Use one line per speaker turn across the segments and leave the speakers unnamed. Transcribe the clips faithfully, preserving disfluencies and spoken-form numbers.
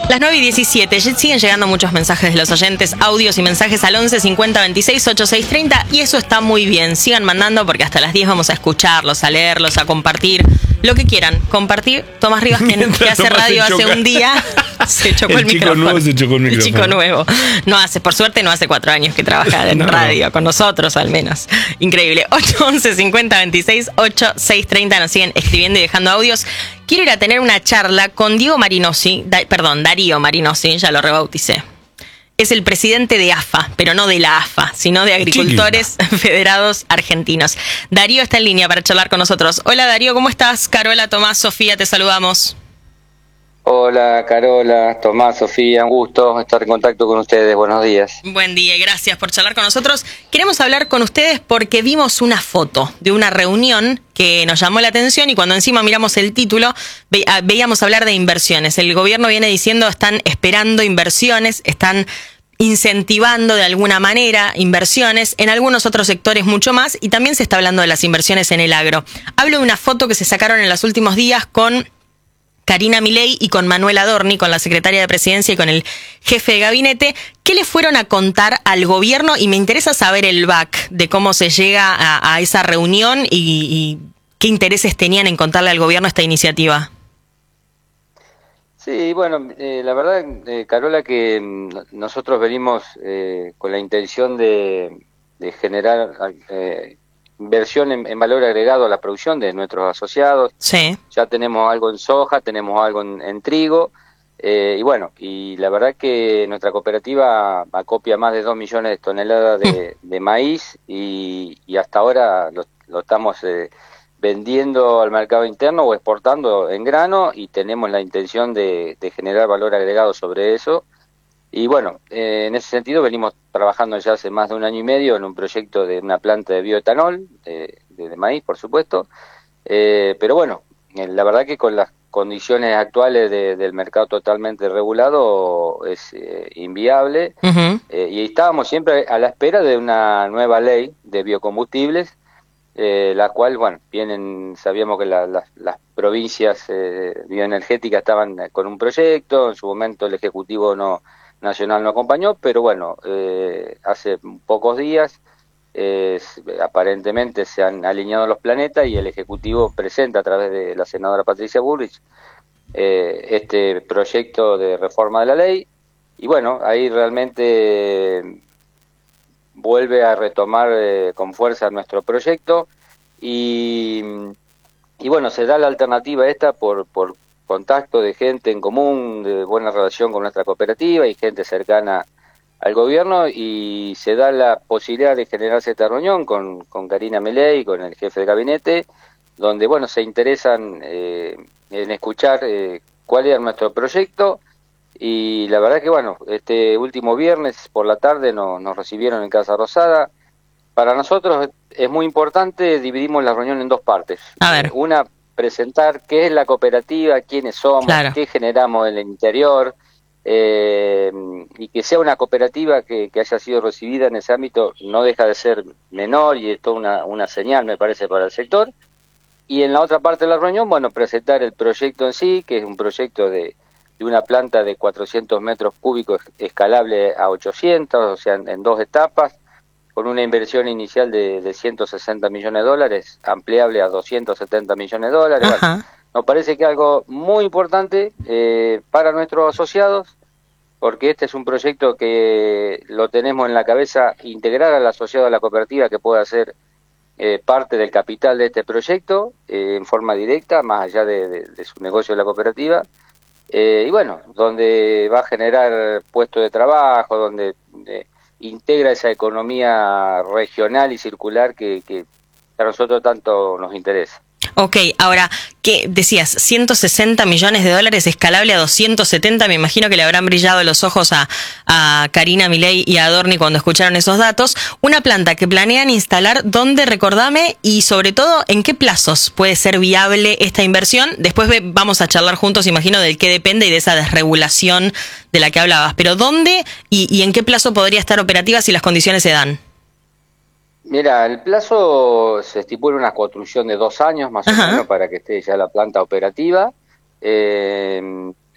Las nueve y diecisiete, siguen llegando muchos mensajes de los oyentes, audios y mensajes al once cincuenta veintiséis ochenta y seis treinta y eso está muy bien. Sigan mandando porque hasta las diez vamos a escucharlos, a leerlos, a compartir, lo que quieran. Compartir, Tomás Rivas, que, que hace radio hace un día, se chocó el, el micrófono. Nuevo se chocó el micrófono. El chico nuevo. No hace, por suerte no hace cuatro años que trabaja en no, radio, no. Con nosotros al menos. Increíble. ocho once cincuenta veintiséis ochenta y seis treinta, nos siguen escribiendo y dejando audios. Quiero ir a tener una charla con Diego Marinosi, da, perdón, Darío Marinosi, ya lo rebauticé. Es el presidente de A F A, pero no de la A F A, sino de Agricultores Chiquita. Federados Argentinos. Darío está en línea para charlar con nosotros. Hola Darío, ¿cómo estás? Carola, Tomás, Sofía, te saludamos.
Hola Carola, Tomás, Sofía, un gusto estar en contacto con ustedes, buenos días.
Buen día y gracias por charlar con nosotros. Queremos hablar con ustedes porque vimos una foto de una reunión que nos llamó la atención y cuando encima miramos el título ve, veíamos hablar de inversiones. El gobierno viene diciendo están esperando inversiones, están incentivando de alguna manera inversiones, en algunos otros sectores mucho más, y también se está hablando de las inversiones en el agro. Hablo de una foto que se sacaron en los últimos días con Karina Milei y con Manuel Adorni, con la secretaria de Presidencia y con el jefe de gabinete. ¿Qué le fueron a contar al gobierno? Y me interesa saber el back de cómo se llega a, a esa reunión y, y qué intereses tenían en contarle al gobierno esta iniciativa.
Sí, bueno, eh, la verdad, eh, Carola, que nosotros venimos eh, con la intención de, de generar Eh, inversión en, en valor agregado a la producción de nuestros asociados.
Sí.
Ya tenemos algo en soja, tenemos algo en, en trigo, eh, y bueno, y la verdad que nuestra cooperativa acopia más de dos millones de toneladas de, mm. de maíz y, y hasta ahora lo, lo estamos eh, vendiendo al mercado interno o exportando en grano y tenemos la intención de, de generar valor agregado sobre eso. Y bueno, eh, en ese sentido venimos trabajando ya hace más de un año y medio en un proyecto de una planta de bioetanol, de, de, de maíz por supuesto, eh, pero bueno, eh, la verdad que con las condiciones actuales de, del mercado totalmente regulado es eh, inviable, uh-huh. eh, y estábamos siempre a la espera de una nueva ley de biocombustibles, eh, la cual, bueno, vienen, sabíamos que la, la, las provincias eh, bioenergéticas estaban con un proyecto, en su momento el Ejecutivo no Nacional no acompañó, pero bueno, eh, hace pocos días eh, aparentemente se han alineado los planetas y el Ejecutivo presenta a través de la senadora Patricia Bullrich eh, este proyecto de reforma de la ley y bueno, ahí realmente vuelve a retomar eh, con fuerza nuestro proyecto y, y bueno, se da la alternativa esta por, por contacto de gente en común, de buena relación con nuestra cooperativa y gente cercana al gobierno y se da la posibilidad de generarse esta reunión con, con Karina Milei, con el jefe de gabinete, donde bueno se interesan eh, en escuchar eh, cuál era nuestro proyecto y la verdad que bueno, este último viernes por la tarde no, nos recibieron en Casa Rosada. Para nosotros es muy importante, dividimos la reunión en dos partes.
A ver.
Una, presentar qué es la cooperativa, quiénes somos, claro. qué generamos en el interior, eh, y que sea una cooperativa que, que haya sido recibida en ese ámbito no deja de ser menor y es toda una, una señal, me parece, para el sector. Y en la otra parte de la reunión, bueno, presentar el proyecto en sí, que es un proyecto de, de una planta de cuatrocientos metros cúbicos escalable a ochocientos, o sea, en, en dos etapas, con una inversión inicial de, de ciento sesenta millones de dólares, ampliable a doscientos setenta millones de dólares. Bueno, nos parece que es algo muy importante eh, para nuestros asociados, porque este es un proyecto que lo tenemos en la cabeza, integrar al asociado a la cooperativa que pueda ser eh, parte del capital de este proyecto, eh, en forma directa, más allá de, de, de su negocio de la cooperativa, eh, y bueno, donde va a generar puestos de trabajo, donde eh, integra esa economía regional y circular que, que a nosotros tanto nos interesa.
Ok, ahora, ¿qué decías? ciento sesenta millones de dólares escalable a doscientos setenta, me imagino que le habrán brillado los ojos a, a Karina Milei y a Adorni cuando escucharon esos datos. Una planta que planean instalar, ¿dónde, recordame? Y sobre todo, ¿en qué plazos puede ser viable esta inversión? Después vamos a charlar juntos, imagino, del qué depende y de esa desregulación de la que hablabas. Pero ¿dónde y, y en qué plazo podría estar operativa si las condiciones se dan?
Mira, el plazo se estipula una construcción de dos años más Ajá. o menos para que esté ya la planta operativa. Eh,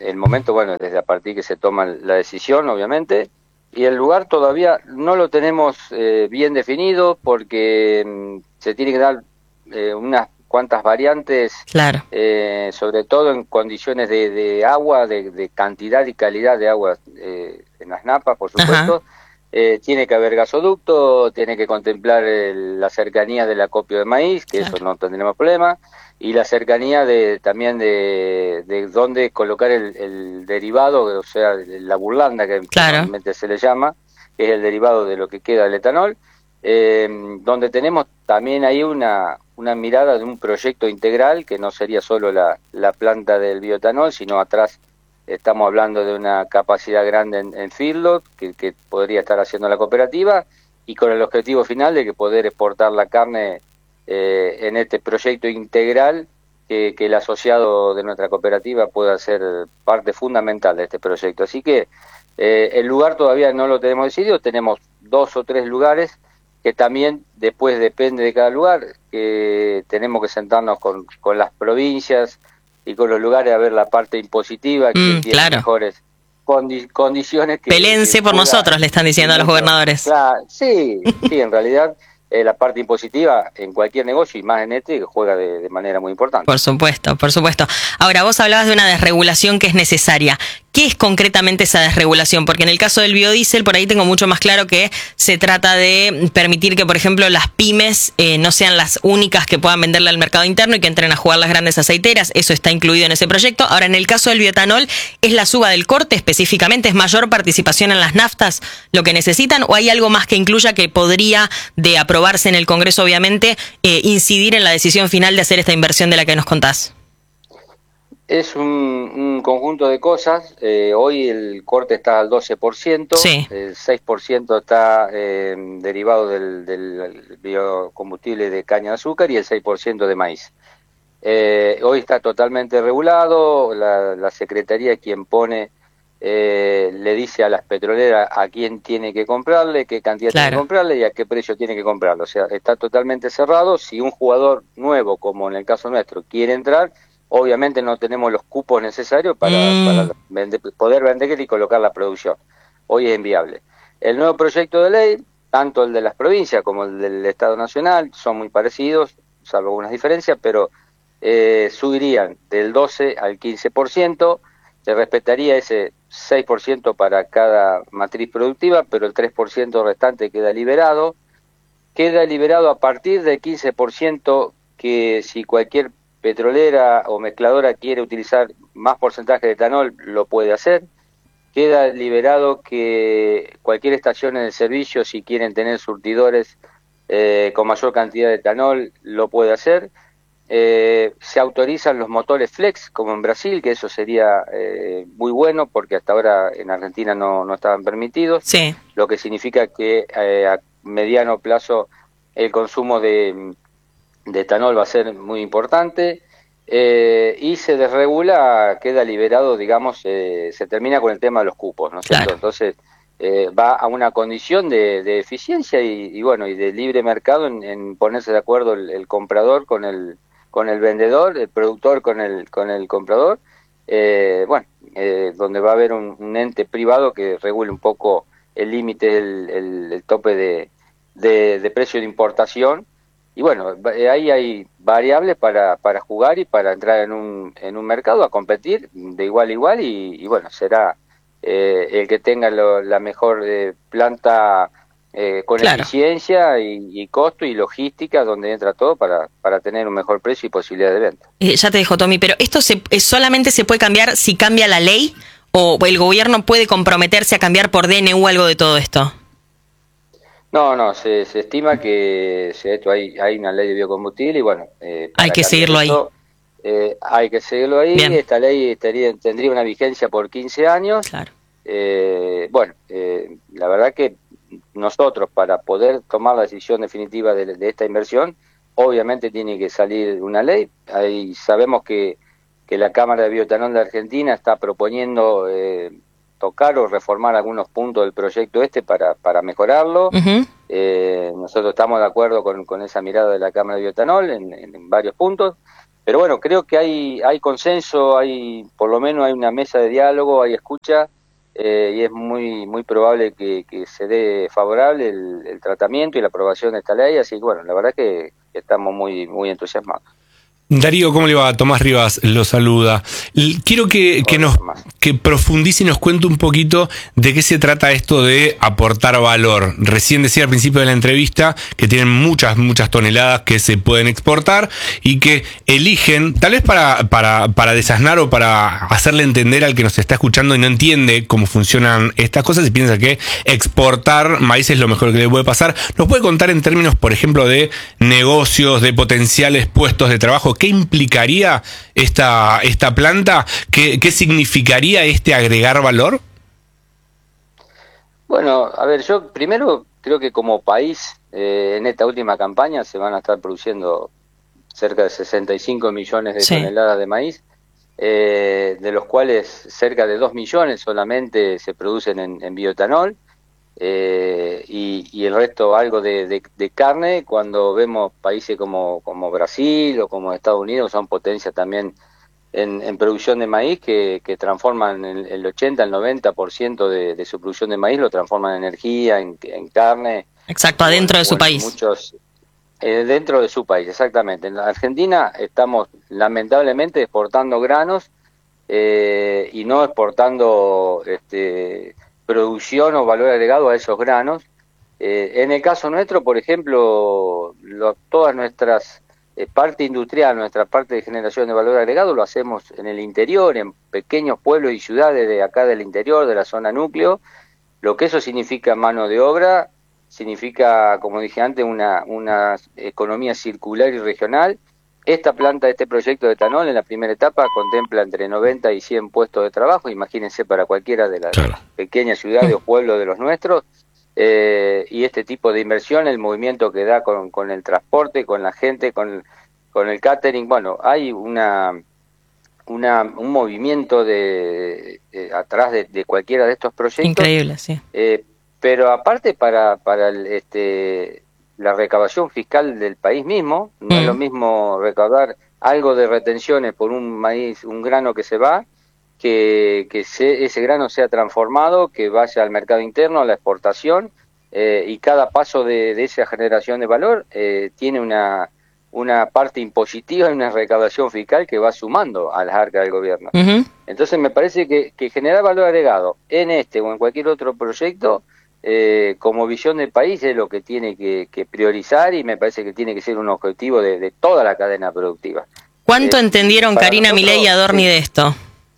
el momento, bueno, desde a partir que se toma la decisión, obviamente, y el lugar todavía no lo tenemos eh, bien definido porque mm, se tiene que dar eh, unas cuantas variantes,
claro.
eh, sobre todo en condiciones de, de agua, de, de cantidad y calidad de agua eh, en las napas, por supuesto. Eh, tiene que haber gasoducto, tiene que contemplar el, la cercanía del acopio de maíz, que claro. Eso no tendremos problema, y la cercanía de también de, de dónde colocar el, el derivado, o sea, la burlanda, que claro. Normalmente se le llama, que es el derivado de lo que queda del etanol, eh, donde tenemos también ahí una, una mirada de un proyecto integral, que no sería solo la, la planta del bioetanol, sino atrás estamos hablando de una capacidad grande en, en feedlot que, que podría estar haciendo la cooperativa, y con el objetivo final de que poder exportar la carne eh, en este proyecto integral, que, que el asociado de nuestra cooperativa pueda ser parte fundamental de este proyecto. Así que eh, el lugar todavía no lo tenemos decidido, tenemos dos o tres lugares que también después depende de cada lugar, que tenemos que sentarnos con, con las provincias y con los lugares a ver la parte impositiva, que
mm,
tiene
claro.
mejores condi condiciones. Que,
Pelense
que
por
pueda,
nosotros, le están diciendo a los gobernadores.
Claro, sí, sí, en realidad eh, la parte impositiva en cualquier negocio, y más en este, juega de, de manera muy importante.
Por supuesto, por supuesto. Ahora, vos hablabas de una desregulación que es necesaria. ¿Qué es concretamente esa desregulación? Porque en el caso del biodiesel, por ahí tengo mucho más claro que se trata de permitir que, por ejemplo, las pymes eh, no sean las únicas que puedan venderle al mercado interno y que entren a jugar las grandes aceiteras. Eso está incluido en ese proyecto. Ahora, en el caso del bioetanol, ¿es la suba del corte específicamente? ¿Es mayor participación en las naftas lo que necesitan? ¿O hay algo más que incluya que podría, de aprobarse en el Congreso, obviamente, eh, incidir en la decisión final de hacer esta inversión de la que nos contás?
Es un, un conjunto de cosas. Eh, hoy el corte está al doce por ciento,
sí.
El seis por ciento está eh, derivado del, del biocombustible de caña de azúcar y el seis por ciento de maíz. Eh, hoy está totalmente regulado, la, la Secretaría quien pone, eh, le dice a las petroleras a quién tiene que comprarle, qué cantidad claro. tiene que comprarle y a qué precio tiene que comprarlo. O sea, está totalmente cerrado. Si un jugador nuevo, como en el caso nuestro, quiere entrar, obviamente no tenemos los cupos necesarios para, mm. para vender, poder vender y colocar la producción. Hoy es inviable. El nuevo proyecto de ley, tanto el de las provincias como el del Estado Nacional, son muy parecidos, salvo algunas diferencias, pero eh, subirían del doce al quince por ciento, se respetaría ese seis por ciento para cada matriz productiva, pero el tres por ciento restante queda liberado. Queda liberado a partir del quince por ciento que si cualquier petrolera o mezcladora quiere utilizar más porcentaje de etanol, lo puede hacer. Queda liberado que cualquier estación en el servicio, si quieren tener surtidores eh, con mayor cantidad de etanol, lo puede hacer. Eh, se autorizan los motores flex, como en Brasil, que eso sería eh, muy bueno, porque hasta ahora en Argentina no, no estaban permitidos,
sí.
Lo que significa que eh, a mediano plazo el consumo de de etanol va a ser muy importante, eh, y se desregula, queda liberado, digamos, eh, se termina con el tema de los cupos, ¿no es cierto?
Claro.
Entonces eh, va a una condición de, de eficiencia y, y bueno, y de libre mercado en, en ponerse de acuerdo el, el comprador con el con el vendedor, el productor con el con el comprador, eh, bueno, eh, donde va a haber un, un ente privado que regule un poco el límite, el, el, el tope de, de, de precio de importación. Y bueno, ahí hay variables para, para jugar y para entrar en un, en un mercado a competir de igual a igual y, y bueno, será eh, el que tenga lo, la mejor eh, planta eh, con claro. eficiencia y, y costo y logística, donde entra todo para, para tener un mejor precio y posibilidad de venta.
Eh, ya te dejo, Tommy, pero ¿esto se, solamente se puede cambiar si cambia la ley o el gobierno puede comprometerse a cambiar por D N U algo de todo esto?
No, no, se, se estima que se, esto hay, hay una ley de biocombustible y bueno... Eh,
hay que seguirlo
esto, ahí. Eh, hay que seguirlo ahí. Bien. Esta ley estaría, tendría una vigencia por quince años.
Claro.
Eh, bueno, eh, la verdad que nosotros para poder tomar la decisión definitiva de, de esta inversión, obviamente tiene que salir una ley. Ahí sabemos que, que la Cámara de Bioetanol de Argentina está proponiendo... Eh, tocar o reformar algunos puntos del proyecto este para, para mejorarlo. Uh-huh. eh, nosotros estamos de acuerdo con, con esa mirada de la Cámara de Bioetanol en, en, en varios puntos. pero bueno, creo que hay hay consenso, hay por lo menos hay una mesa de diálogo, hay escucha, eh, y es muy muy probable que, que se dé favorable el, el tratamiento y la aprobación de esta ley, así que bueno, la verdad que, que estamos muy muy entusiasmados.
Darío, ¿cómo le va? Tomás Rivas lo saluda. L- Quiero que, que
Hola,
nos
Tomás.
que profundice y nos cuente un poquito de qué se trata esto de aportar valor. Recién decía al principio de la entrevista que tienen muchas, muchas toneladas que se pueden exportar y que eligen, tal vez para, para, para desasnar o para hacerle entender al que nos está escuchando y no entiende cómo funcionan estas cosas y piensa que exportar maíz es lo mejor que le puede pasar. ¿Nos puede contar en términos, por ejemplo, de negocios, de potenciales puestos de trabajo? ¿Qué implicaría esta, esta planta? ¿Qué, qué significaría este agregar valor?
Bueno, a ver, yo primero creo que como país, eh, en esta última campaña se van a estar produciendo cerca de sesenta y cinco millones de
Sí.
toneladas de maíz, eh, de los cuales cerca de dos millones solamente se producen en, en bioetanol, eh, y, y el resto algo de, de, de carne. Cuando vemos países como, como Brasil o como Estados Unidos, son potencias también en, en producción de maíz, que, que transforman el, el ochenta, el noventa por ciento de, de su producción de maíz, lo transforman en energía, en, en carne.
Exacto,
o
adentro
en-
de su
o en
país.
Muchos, eh, dentro de su país, exactamente. En la Argentina estamos lamentablemente exportando granos, eh, y no exportando este, producción o valor agregado a esos granos. Eh, en el caso nuestro, por ejemplo, lo- todas nuestras eh, parte industrial, nuestra parte de generación de valor agregado, lo hacemos en el interior, en pequeños pueblos y ciudades de acá del interior, de la zona núcleo. Lo que eso significa mano de obra, significa, como dije antes, una, una economía circular y regional. Esta planta, este proyecto de etanol en la primera etapa contempla entre noventa y cien puestos de trabajo, imagínense para cualquiera de las
Claro.
pequeñas ciudades o pueblos de los nuestros, eh, y este tipo de inversión, el movimiento que da con, con el transporte, con la gente, con, con el catering, bueno, hay una... Una, un movimiento de, de atrás de, de cualquiera de estos proyectos.
Increíble, sí.
Eh, pero aparte para, para el, este, la recaudación fiscal del país mismo, no
Mm.
es lo mismo recaudar algo de retenciones por un maíz, un grano que se va, que, que se, ese grano sea transformado, que vaya al mercado interno, a la exportación, eh, y cada paso de, de esa generación de valor eh, tiene una, una parte impositiva y una recaudación fiscal que va sumando a las arcas del gobierno.
Ujú.
Entonces me parece que, que generar valor agregado en este o en cualquier otro proyecto, eh, como visión del país, es lo que tiene que, que priorizar, y me parece que tiene que ser un objetivo de, de toda la cadena productiva.
¿Cuánto
Eh,
entendieron
para
Karina
nosotros,
Milei y Adorni
sí.
de esto?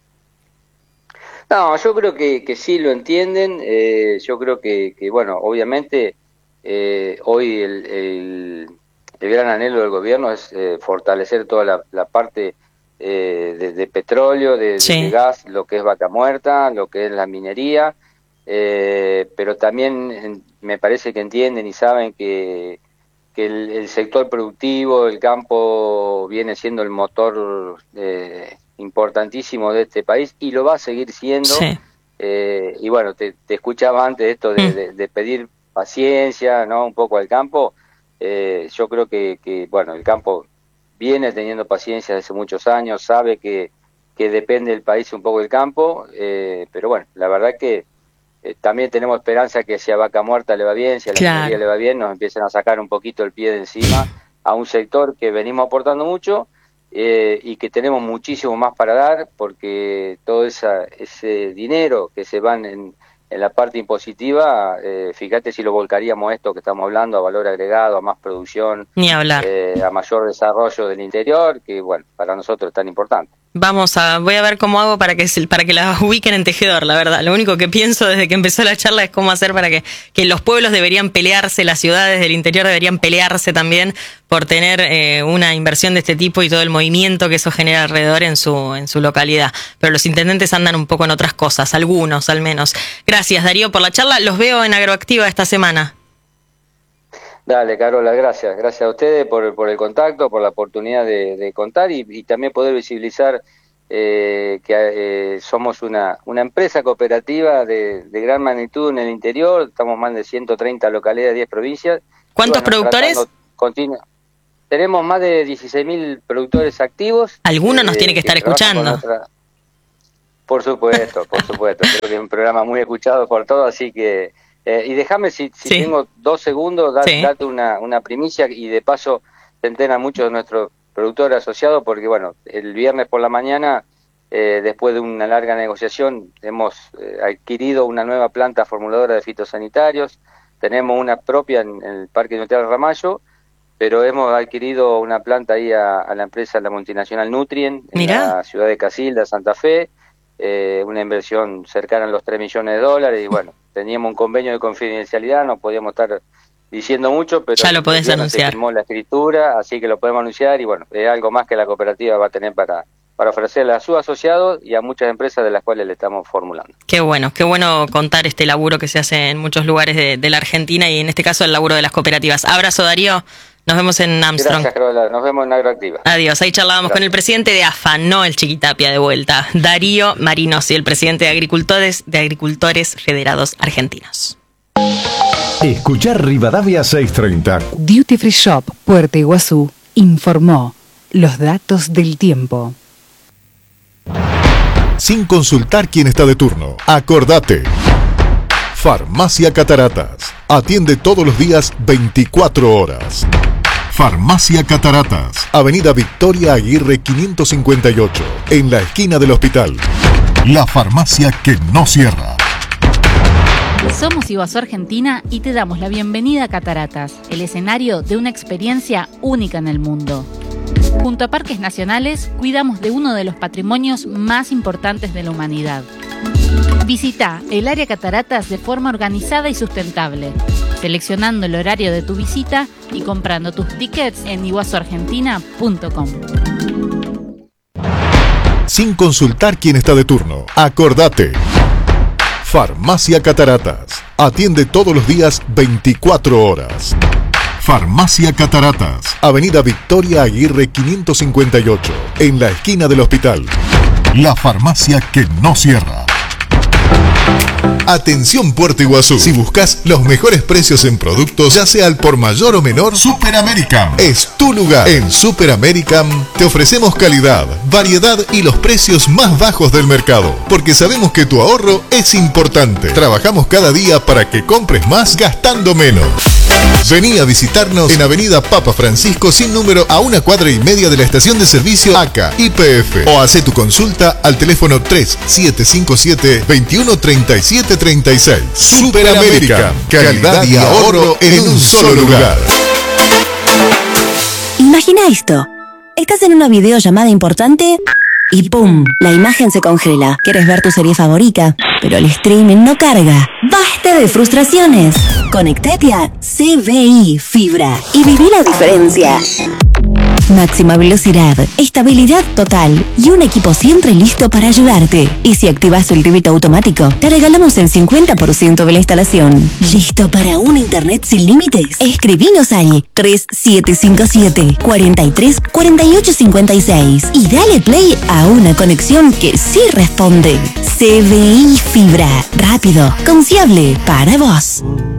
No, yo creo que, que sí lo entienden. Eh, yo creo que, que bueno, obviamente eh, hoy el, el, el gran anhelo del gobierno es eh, fortalecer toda la, la parte eh, de, de petróleo, de,
Sí.
de gas, lo que es Vaca Muerta, lo que es la minería, eh, pero también en- me parece que entienden y saben que, que el, el sector productivo, el campo, viene siendo el motor eh, importantísimo de este país y lo va a seguir siendo.
Sí.
Eh, y bueno, te, te escuchaba antes esto de,
Mm.
de, de pedir paciencia, ¿no? Un poco al campo. Eh, yo creo que, que, bueno, el campo viene teniendo paciencia desde hace muchos años, sabe que, que depende el país un poco del campo, eh, pero bueno, la verdad que eh, también tenemos esperanza que si a Vaca Muerta le va bien, si a la
Claro.
minería le va bien, nos empiecen a sacar un poquito el pie de encima a un sector que venimos aportando mucho, eh, y que tenemos muchísimo más para dar, porque todo esa, ese dinero que se van en, en la parte impositiva, eh, fíjate si lo volcaríamos esto que estamos hablando, a valor agregado, a más producción,
Ni hablar.
eh, a mayor desarrollo del interior, que bueno, para nosotros es tan importante.
Vamos a, voy a ver cómo hago para que se- para que la ubiquen en Tejedor, la verdad. Lo único que pienso desde que empezó la charla es cómo hacer para que, que los pueblos deberían pelearse, las ciudades del interior deberían pelearse también por tener eh, una inversión de este tipo y todo el movimiento que eso genera alrededor en su, en su localidad. Pero los intendentes andan un poco en otras cosas, algunos al menos. Gracias, Darío, por la charla. Los veo en Agroactiva esta semana.
Dale, Carola, gracias. Gracias a ustedes por, por el contacto, por la oportunidad de, de contar y, y también poder visibilizar eh, que eh, somos una, una empresa cooperativa de, de gran magnitud en el interior. Estamos más de ciento treinta localidades, diez provincias.
¿Cuántos
Y bueno,
productores?
tratando continu- tenemos más de dieciséis mil productores activos.
Alguno nos
eh,
tiene que estar escuchando.
Otra... Por supuesto, por supuesto. Creo que es un programa muy escuchado por todos, así que... Eh, y déjame, si, si sí. tengo dos segundos, da, sí. date una, una primicia y de paso se enteran muchos de nuestros productores asociados, porque bueno, el viernes por la mañana, eh, después de una larga negociación, hemos eh, adquirido una nueva planta formuladora de fitosanitarios. Tenemos una propia en, en el Parque Industrial Ramallo, pero hemos adquirido una planta ahí a, a la empresa, la multinacional Nutrien, en Mirá. la ciudad de Casilda, Santa Fe, eh, una inversión cercana a los tres millones de dólares, y bueno, teníamos un convenio de confidencialidad, no podíamos estar diciendo mucho, pero
ya lo podés anunciar.
Se firmó la escritura, así que lo podemos anunciar, y bueno, es algo más que la cooperativa va a tener para... para ofrecerle a sus asociados y a muchas empresas de las cuales le estamos formulando.
Qué bueno, qué bueno contar este laburo que se hace en muchos lugares de, de la Argentina y en este caso el laburo de las cooperativas. Abrazo, Darío. Nos vemos en Armstrong.
Gracias, Carola. Nos vemos en Agroactiva.
Adiós. Ahí charlábamos Gracias. con el presidente de A F A, no el Chiquitapia de vuelta, Darío Marinosi, el presidente de Agricultores de Agricultores Federados Argentinos.
Escuchar Rivadavia seiscientos treinta.
Duty Free Shop Puerto Iguazú informó los datos del tiempo.
Sin consultar quién está de turno. Acordate. Farmacia Cataratas. Atiende todos los días veinticuatro horas. Farmacia Cataratas. Avenida Victoria Aguirre quinientos cincuenta y ocho. En la esquina del hospital. La farmacia que no cierra.
Somos Iguazú Argentina y te damos la bienvenida a Cataratas, el escenario de una experiencia única en el mundo. Junto a Parques Nacionales, cuidamos de uno de los patrimonios más importantes de la humanidad. Visita el área Cataratas de forma organizada y sustentable, seleccionando el horario de tu visita y comprando tus tickets en iguazu argentina punto com.
Sin consultar quién está de turno. Acordate. Farmacia Cataratas. Atiende todos los días veinticuatro horas. Farmacia Cataratas. Avenida Victoria Aguirre quinientos cincuenta y ocho. En la esquina del hospital. La farmacia que no cierra. Atención Puerto Iguazú. Si buscas los mejores precios en productos, ya sea al por mayor o menor, Super American es tu lugar. En Super American te ofrecemos calidad, variedad y los precios más bajos del mercado, porque sabemos que tu ahorro es importante. Trabajamos cada día para que compres más gastando menos. Vení a visitarnos en Avenida Papa Francisco sin número, a una cuadra y media de la estación de servicio A C A Y P F, o hacé tu consulta al teléfono tres siete cinco siete, veintiuno treinta y siete treinta y seis. Super American, calidad y ahorro en un solo lugar.
Imagina esto: estás en una videollamada importante y ¡pum! La imagen se congela. ¿Quieres ver tu serie favorita? Pero el streaming no carga. ¡Basta de frustraciones! Conectate a C B I Fibra y viví la diferencia. Máxima velocidad, estabilidad total y un equipo siempre listo para ayudarte. Y si activas el débito automático, te regalamos el cincuenta por ciento de la instalación. ¿Listo para un internet sin límites? Escribinos al tres siete cinco siete, cuatro tres, cuatro ocho cinco seis y dale play a una conexión que sí responde. C B I Fibra, rápido, confiable para vos.